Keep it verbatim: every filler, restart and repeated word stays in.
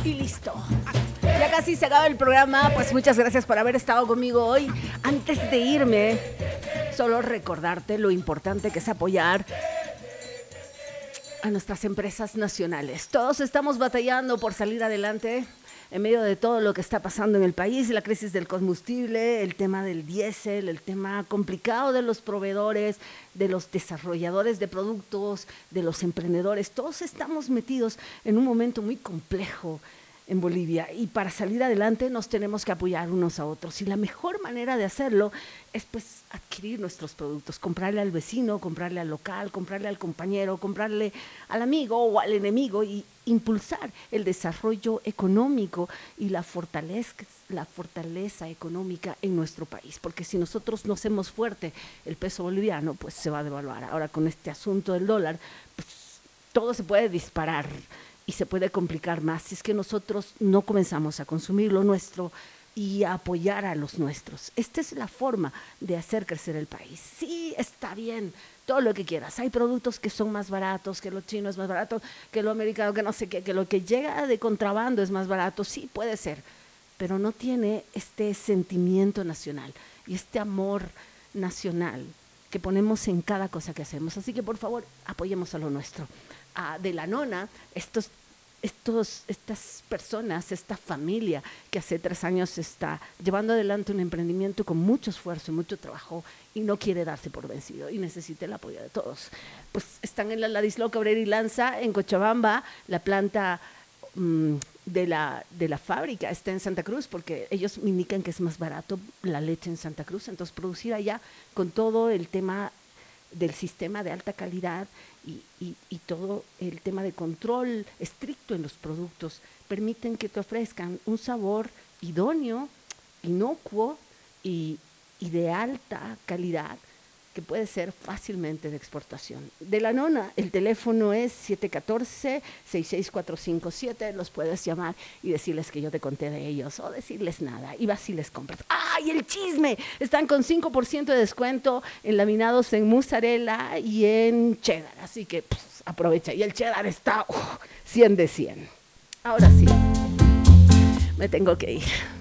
Y listo. Ya casi se acaba el programa, pues muchas gracias por haber estado conmigo hoy. Antes de irme, solo recordarte lo importante que es apoyar a nuestras empresas nacionales. Todos estamos batallando por salir adelante en medio de todo lo que está pasando en el país, la crisis del combustible, el tema del diésel, el tema complicado de los proveedores, de los desarrolladores de productos, de los emprendedores. Todos estamos metidos en un momento muy complejo en Bolivia y para salir adelante nos tenemos que apoyar unos a otros y la mejor manera de hacerlo es pues adquirir nuestros productos, comprarle al vecino, comprarle al local, comprarle al compañero, comprarle al amigo o al enemigo y impulsar el desarrollo económico y la fortaleza, la fortaleza económica en nuestro país, porque si nosotros no hacemos fuerte el peso boliviano, pues se va a devaluar. Ahora con este asunto del dólar, pues todo se puede disparar y se puede complicar más si es que nosotros no comenzamos a consumir lo nuestro y a apoyar a los nuestros. Esta es la forma de hacer crecer el país. Sí, está bien, todo lo que quieras. Hay productos que son más baratos, que lo chino es más barato, que lo americano, que no sé qué, que lo que llega de contrabando es más barato. Sí, puede ser, pero no tiene este sentimiento nacional y este amor nacional que ponemos en cada cosa que hacemos. Así que, por favor, apoyemos a lo nuestro. Ah, de la nona, estos, estos, estas personas, esta familia que hace tres años está llevando adelante un emprendimiento con mucho esfuerzo y mucho trabajo y no quiere darse por vencido y necesita el apoyo de todos. Pues están en la Ladislao Cabrera y Lanza, en Cochabamba, la planta mmm, de, la, de la fábrica está en Santa Cruz porque ellos me indican que es más barato la leche en Santa Cruz, entonces producir allá con todo el tema del sistema de alta calidad y, y, y todo el tema de control estricto en los productos permiten que te ofrezcan un sabor idóneo, inocuo y, y de alta calidad que puede ser fácilmente de exportación. De la nona, el teléfono es siete uno cuatro, seis seis cuatro cinco siete, los puedes llamar y decirles que yo te conté de ellos o decirles nada y vas y les compras. ¡Ay, el chisme! Están con cinco por ciento de descuento en laminados en mozzarella y en cheddar, así que pues, aprovecha. Y el cheddar está uh, cien de cien. Ahora sí, me tengo que ir.